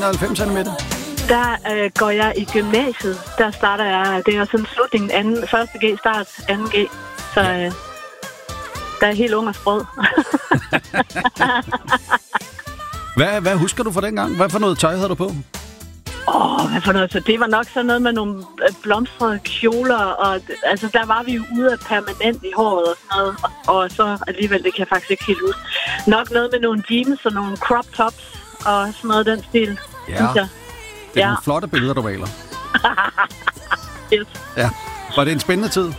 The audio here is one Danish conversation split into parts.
90'erne med det? Der går jeg i gymnasiet. Der starter jeg. Det er sådan slutningen 1. G, start 2G. Så der er helt ung og sprød. Hvad husker du fra dengang? Hvad for noget tøj havde du på? Hvad for noget? Så det var nok sådan noget med nogle blomstrede kjoler, og altså der var vi jo ude af permanent i håret og sådan noget, og så alligevel, det kan jeg faktisk ikke helt huske. Nok noget med nogle jeans og nogle crop tops og sådan noget den stil, synes jeg. Det er nogle flotte billeder, du maler. Yes. Ja. Var det en spændende tid?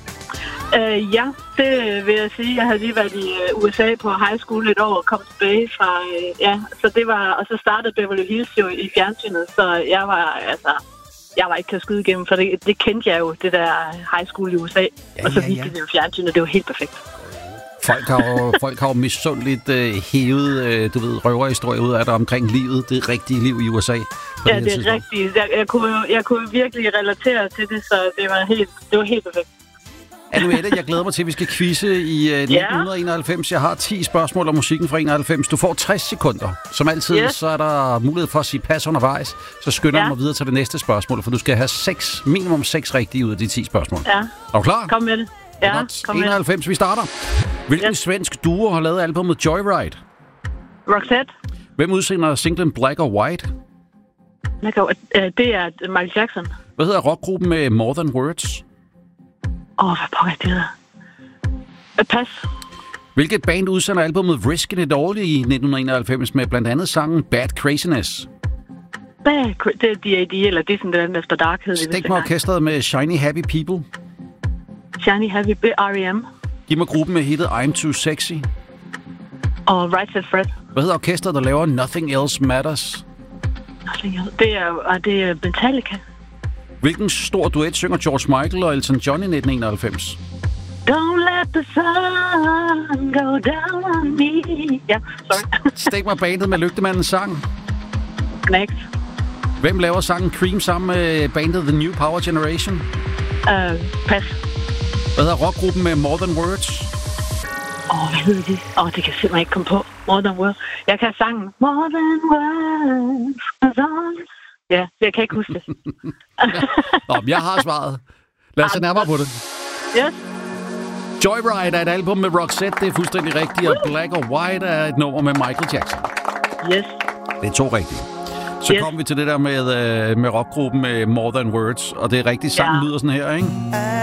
Ja, det vil jeg sige. Jeg havde lige været i USA på high school et år og kom tilbage fra... så det var... Og så startede Beverly Hills jo i fjernsynet, så jeg var ikke til at skyde igennem, for det kendte jeg jo, det der high school i USA. Og så viste det jo fjernsynet, det var helt perfekt. Folk har jo misundeligt hævet, røverhistorier ud af det omkring livet, det rigtige liv i USA. Ja, det er rigtigt. Jeg kunne virkelig relatere til det, så det var helt perfekt. Anne-Mette, jeg glæder mig til, at vi skal quizze i 1991. Jeg har 10 spørgsmål om musikken fra 91. Du får 60 sekunder. Som altid, så er der mulighed for at sige pas undervejs. Så skynder jeg mig videre til det næste spørgsmål, for du skal have minimum 6 rigtige ud af de 10 spørgsmål. Ja. Er du klar? Kom med det. Ja, kom 91, vi starter. Hvilken svensk duo har lavet albumet Joyride? Roxette. Hvem udsender singlen Black or White? Det er Michael Jackson. Hvad hedder rockgruppen med More Than Words? Hvad pokker det hedder? Pas. Hvilket band udsender albumet Riskin' It All i 1991 med blandt andet sangen Bad Craziness? Det er D.A.D. eller Disneyland After Dark hed det. Stik mig orkestret med Shiny Happy People. Shiny Happy R.E.M. Giv mig gruppen med hittet I'm Too Sexy. Og Right Said Fred. Hvad hedder orkestret, der laver Nothing Else Matters? Det er Metallica. Hvilken stor duet synger George Michael og Elton John i 1991? Don't let the sun go down on me. Ja, sorry. Stik mig bandet med Lygtemandens sang. Knægt. Hvem laver sangen Cream sammen med bandet The New Power Generation? Pas. Hvad hedder rockgruppen med More Than Words? Hvad hedder de? Det kan jeg simpelthen ikke komme på. More Than Words. Jeg kan sangen More Than Words. Ja, jeg kan ikke huske det. Jeg har svaret. Lad os se nærmere på det. Yes. Joyride er et album med Roxette, det er fuldstændig rigtigt, og Black or White er et nummer med Michael Jackson. Yes. Det er 2 rigtige. Så kommer vi til det der med rockgruppen med More Than Words, og det er rigtigt, sangen lyder sådan her, ikke?